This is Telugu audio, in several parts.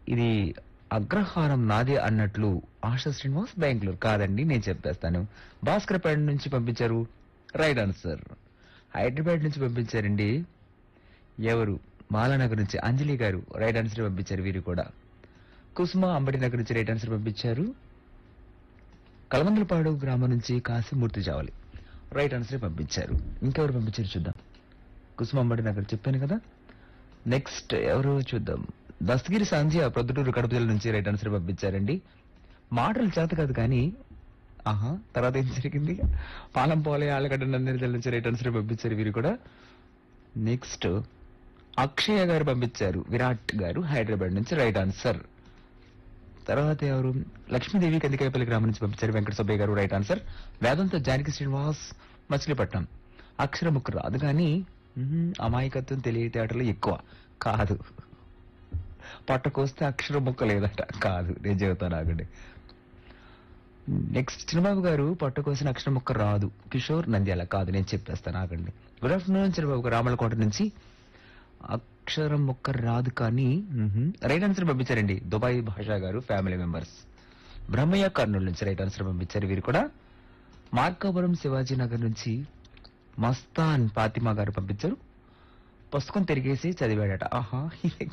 ఇది అగ్రహారం నాదే అన్నట్లు ఆశా శ్రీనివాస్ బెంగళూరు కాదండి, నేను చెప్పేస్తాను. భాస్కర్పేట నుంచి పంపించారు, రైట్ ఆన్సర్. హైదరాబాద్ నుంచి పంపించారండి ఎవరు, మాలానగర్ నుంచి అంజలి గారు రైట్ ఆన్సర్ పంపించారు. వీరు కూడా కుసుమ అంబటి నగర్ నుంచి రైట్ ఆన్సర్ పంపించారు. కలమందలపాడు గ్రామం నుంచి కాశీమూర్తి జావలి రైట్ ఆన్సర్ పంపించారు. ఇంకెవరు పంపించారు చూద్దాం. కుసుమ అంబటి నగర్ చెప్పాను కదా. నెక్స్ట్ ఎవరు చూద్దాం. దస్తగిరి సాంధ్య ప్రొద్దుటూరు కడప జిల్లా నుంచి రైట్ ఆన్సర్ పంపించారండి. మాటలు చేత కాదు కానీ ఆహా తర్వాత ఏం జరిగింది. పాలం పోలే ఆలగడ్డ నందిని జిల్లా నుంచి రైట్ ఆన్సర్ పంపించారు వీరు కూడా. నెక్స్ట్ అక్షయ గారు పంపించారు, విరాట్ గారు హైదరాబాద్ నుంచి రైట్ ఆన్సర్. తర్వాత ఎవరు, లక్ష్మీదేవి కందికాయపల్లి గ్రామం నుంచి పంపించారు, వెంకట సుబ్బయ్య గారు రైట్ ఆన్సర్. వేదంతో జానకి శ్రీనివాస్ మచిలీపట్నం అక్షర ముక్కు రాదు కానీ అమాయకత్వం తెలియటేటలో ఎక్కువ కాదు, పట్టకొస్తే అక్షర ముక్క లేదట కాదు, నేను చెబుతాను ఆగండి. నెక్స్ట్ చిన్నబాబు గారు పట్టకోసిన అక్షర ముక్క రాదు, కిషోర్ నంద్యాల కాదు, నేను చెప్పేస్తాను ఆగండి. గుడ్ ఆఫ్టర్నూన్ చిన్నబాబు గారు రామలకోట నుంచి అక్షరం ముక్క రాదు కానీ రైట్ ఆన్సర్ పంపించారండి. దుబాయ్ భాషా గారు ఫ్యామిలీ మెంబర్స్. బ్రహ్మయ్య కర్నూలు నుంచి రైట్ ఆన్సర్ పంపించారు వీరు కూడా. మార్కాపురం శివాజీ నగర్ నుంచి మస్తాన్ ఫాతిమా గారు పంపించారు, పుస్తకం తిరిగేసి చదివాడట. ఆహా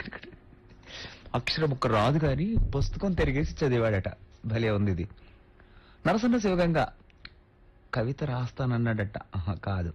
అక్షర ముక్క రాదు కానీ పుస్తకం తిరిగేసి చదివాడట, భలే ఉంది ఇది. నరసన్న శివగంగా కవిత రాస్తానన్నాడట, ఆహా కాదు.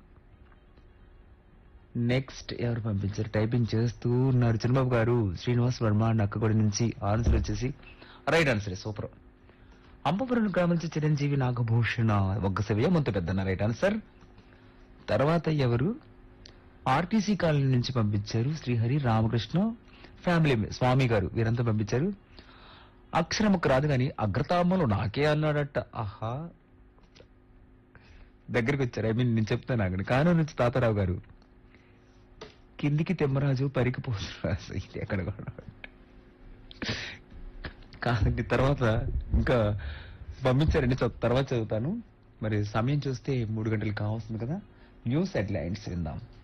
నెక్స్ట్ ఎవరు పంపించారు, టైపింగ్ చేస్తూ ఉన్నారు చిన్నబాబు గారు. శ్రీనివాస్ వర్మ నక్కగొడి నుంచి ఆన్సర్ వచ్చేసి రైట్ ఆన్సర్, సూపర్. అంబపురం గ్రామం నుంచి చిరంజీవి నాగభూషణ ఒగ్గసవ్య ముంత పెద్దన్న రైట్ ఆన్సర్. తర్వాత ఎవరు, ఆర్టీసీ కాలనీ నుంచి పంపించారు శ్రీహరి రామకృష్ణ ఫ్యామిలీ స్వామి గారు, వీరంతా పంపించారు. అక్షరముక్క రాదు కానీ అగ్రతామలు నాకే అన్నాడట, ఆహా దగ్గరికి వచ్చారు. ఐ మీన్ నేను చెప్తాను ఆగండి. కానూరు నుంచి తాతారావు గారు, కిందికి తెమ్మరాజు పరికి పోతురాజు, ఇది ఎక్కడ కాదండి. తర్వాత ఇంకా పంపించారండి, తర్వాత చదువుతాను. మరి సమయం చూస్తే 3 గంటలు కావాల్సింది కదా. న్యూస్ హెడ్లైన్స్ విందాం.